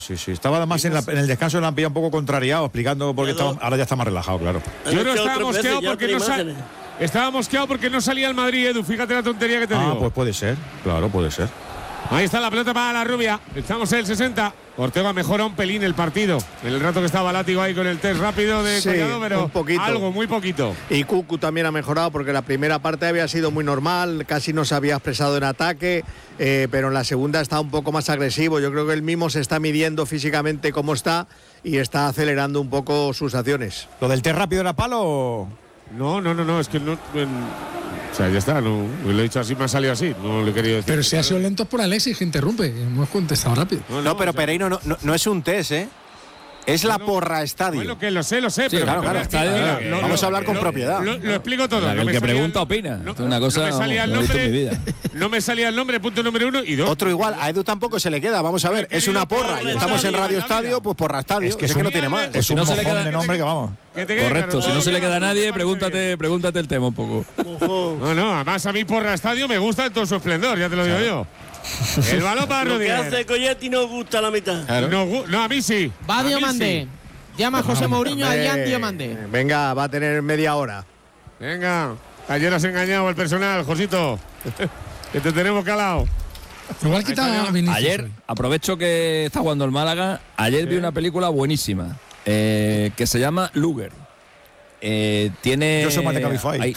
Sí. Estaba además en el descanso de la pilla un poco contrariado, explicando por qué estaba. Ahora ya está más relajado, claro. Yo no estaba mosqueado porque no salía el Madrid, Edu. Fíjate la tontería que te digo. Pues puede ser. Claro, puede ser. Ahí está la pelota para la rubia. Estamos en el 60. Ortega mejora un pelín el partido. En el rato que estaba Látigo ahí con el test rápido de Collado, pero un poquito. Algo, muy poquito. Y Cucu también ha mejorado porque la primera parte había sido muy normal, casi no se había expresado en ataque, pero en la segunda está un poco más agresivo. Yo creo que él mismo se está midiendo físicamente cómo está y está acelerando un poco sus acciones. ¿Lo del test rápido era palo o...? No, es que no... O sea, ya está, no, lo he dicho así, me ha salido así, no le he querido decir. Pero si ha sido lento por Alexis, que interrumpe, hemos contestado rápido. No, pero Pereiro no es un test, ¿eh? Es la porra estadio. Bueno, que lo sé, sí, pero claro, estadio. Vamos a hablar con propiedad. Lo explico todo. El que pregunta opina. Es una cosa no me salía el nombre, no me salía el nombre, punto número 1 y 2. Otro igual, a Edu tampoco se le queda. Vamos a ver, es una porra y estamos en Radio Estadio, pues porra estadio. Es que no tiene más. Es un mojón de nombre que vamos. Correcto, si no se le queda a nadie, pregúntate el tema un poco. No, además a mí porra estadio me gusta en todo su esplendor, ya te lo digo yo. El balón para Rudiger. Lo que hace Colletti no gusta la mitad. Claro. No, a mí sí. Va Diomandé. Llama a José Mourinho a Jan Diomandé. Venga, va a tener media hora. Venga, ayer has engañado al personal, Josito. Que te tenemos calado. Igual quita a Vinicius. Ayer, aprovecho que está jugando el Málaga. Ayer vi una película buenísima que se llama Luger. Tiene. Yo soy más de Cabify.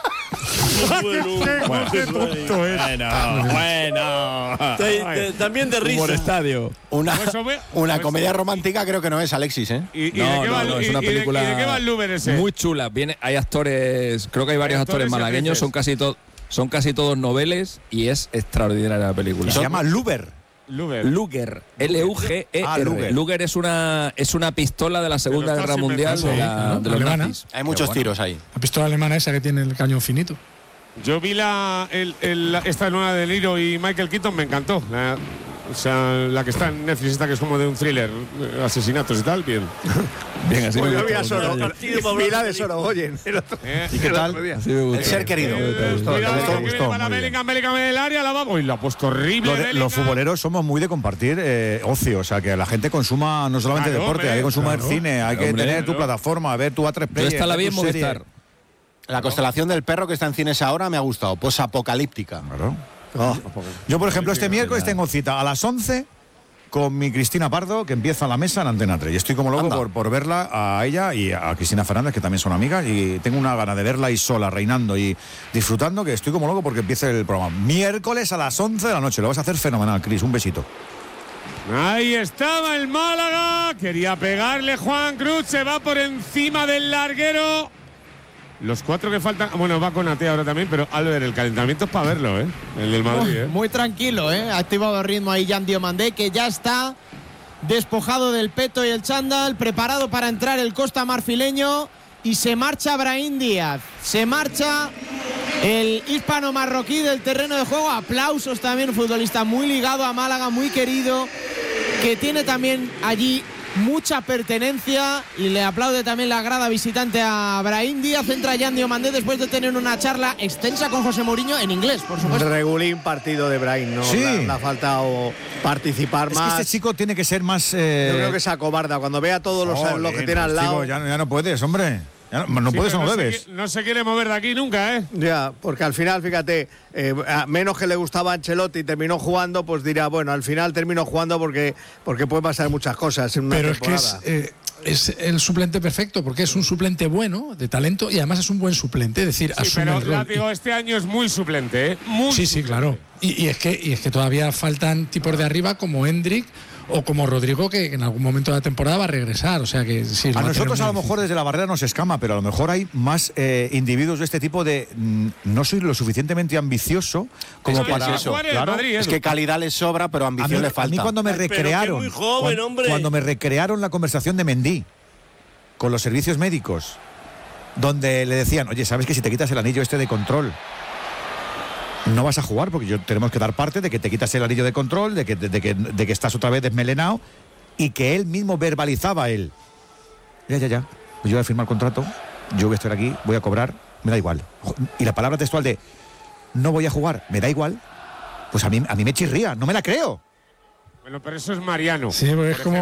Bueno. También de risa. Por estadio. Una comedia romántica creo que no es, Alexis, ¿eh? No, es una película ¿Y de qué va el Luber ese? muy chula. Hay actores, creo que hay varios actores malagueños, son casi todos noveles y es extraordinaria la película. Se llama Luger. Luger, Luger. Luger. Luger es una pistola de la Segunda Guerra Mundial de los nazis. Hay muchos tiros ahí. La pistola alemana esa que tiene el cañón finito. Yo vi esta nueva de Niro y Michael Keaton, me encantó. La que está en Netflix, esta que es como de un thriller, asesinatos y tal, bien. Bien, así Pues me yo vi a gustó. vi la de Sorogoyen. ¿Y qué tal? El ser querido. Bellingham en el área, la vamos. Y lo ha puesto horrible. Los futboleros somos muy de compartir ocio, o sea, que la gente consuma no solamente deporte, hay que consumar cine, hay que tener tu plataforma, ver tu A3 Player. Esta la vi en Movistar. La constelación del perro que está en cines ahora me ha gustado, posapocalíptica. Claro. Yo, por ejemplo, este miércoles tengo cita a las 11 con mi Cristina Pardo, que empieza la mesa en Antena 3. Y estoy como loco por verla a ella y a Cristina Fernández, que también son amigas. Y tengo una gana de verla ahí sola, reinando y disfrutando, que estoy como loco porque empiece el programa. Miércoles a las 11 de la noche. Lo vas a hacer fenomenal, Cris. Un besito. Ahí estaba el Málaga. Quería pegarle Juan Cruz. Se va por encima del larguero. Los 4 que faltan, bueno, va con Ate ahora también, pero Albert, el calentamiento es para verlo, el del Madrid. Muy tranquilo, ha activado el ritmo ahí Jan Diomandé, que ya está despojado del peto y el chándal, preparado para entrar el Costa Marfileño, y se marcha Brahim Díaz, se marcha el hispano-marroquí del terreno de juego. Aplausos también, un futbolista muy ligado a Málaga, muy querido, que tiene también allí mucha pertenencia, y le aplaude también la grada visitante a Brahim Díaz. Entra Jan Diomandé después de tener una charla extensa con José Mourinho en inglés, por supuesto. Regulín partido de Brahim, ¿no? Sí. Le ha faltado participar más. Es que este chico tiene que ser más... Yo creo que se acobarda cuando vea todos los que tiene al lado. Chico, ya no puedes, hombre. No puedes o no debes. No se quiere mover de aquí nunca, Ya, porque al final, fíjate, a menos que le gustaba a Ancelotti y terminó jugando, pues dirá, bueno, al final terminó jugando porque puede pasar muchas cosas en una temporada. Es que es el suplente perfecto, porque es un suplente bueno, de talento, y además es un buen suplente, es decir, asume pero el rol. Látigo este año es muy suplente, Sí, claro. Y es que todavía faltan tipos de arriba como Hendrik o como Rodrigo, que en algún momento de la temporada va a regresar. O sea que sí, a nosotros a lo mejor desde la barrera nos escama, pero a lo mejor hay más individuos de este tipo de no soy lo suficientemente ambicioso como para eso. Claro, Madrid, es que calidad les sobra, pero ambición le falta. A mí cuando me recrearon, muy joven, cuando me recrearon la conversación de Mendy con los servicios médicos, donde le decían, oye, ¿sabes que si te quitas el anillo este de control no vas a jugar? Porque tenemos que dar parte de que te quitas el anillo de control, de que estás otra vez desmelenado, y que él mismo verbalizaba él. Ya. Pues yo voy a firmar contrato, yo voy a estar aquí, voy a cobrar, me da igual. Y la palabra textual de no voy a jugar, me da igual, pues a mí me chirría, no me la creo. Bueno, pero eso es Mariano. Sí, pues es como